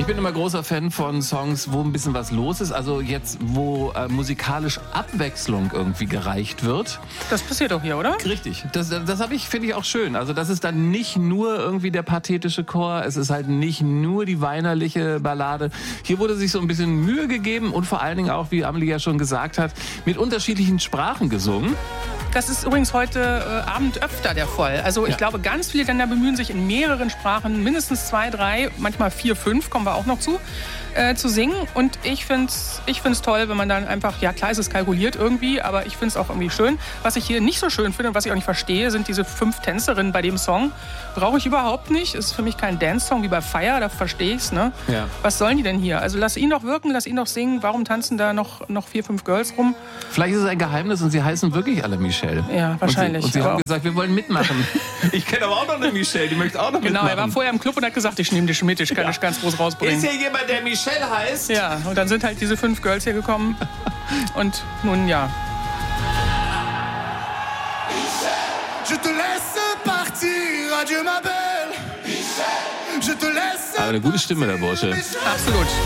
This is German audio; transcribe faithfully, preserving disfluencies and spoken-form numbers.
bin immer großer Fan von Songs, wo ein bisschen was los ist. Also jetzt, wo äh, musikalisch Abwechslung irgendwie gereicht wird. Das passiert doch hier, oder? Richtig. Das, das habe ich, finde ich auch schön. Also das ist dann nicht nur irgendwie der pathetische Chor, es ist halt nicht nur die weinerliche Ballade. Hier wurde sich so ein bisschen Mühe gegeben und vor allen Dingen auch, wie Amelie ja schon gesagt hat, mit unterschiedlichen Sprachen gesungen. Das ist übrigens heute äh, Abend öfter der Fall. Also ich Ja. glaube, ganz viele Länder bemühen sich in mehreren Sprachen, mindestens zwei, drei, manchmal vier, fünf, kommen wir auch noch zu, äh, zu singen. Und ich finde es ich find's toll, wenn man dann einfach, ja klar, es ist kalkuliert irgendwie, aber ich finde es auch irgendwie schön. Was ich hier nicht so schön finde und was ich auch nicht verstehe, sind diese fünf Tänzerinnen bei dem Song. Brauche ich überhaupt nicht. Ist für mich kein Dance-Song wie bei Fire, da verstehe ich es. Ne? Ja. Was sollen die denn hier? Also lass ihn doch wirken, lass ihn doch singen. Warum tanzen da noch, noch vier, fünf Girls rum? Vielleicht ist es ein Geheimnis und sie heißen wirklich alle Michelle. Ja, wahrscheinlich. Und sie, und sie Aber haben gesagt, wir wollen mitmachen. Ich kenne aber auch noch eine Michelle, die möchte auch noch Genau, mitmachen. er war vorher im Club und hat gesagt, ich nehme dich mit, ich kann dich ganz groß rausbringen. Ist hier jemand, der Michelle heißt? Ja, und dann sind halt diese fünf Girls hier gekommen. Und nun ja. Je te laisse partir, adieu ma belle. Je te laisse. Aber eine gute Stimme, der Bursche. Absolut.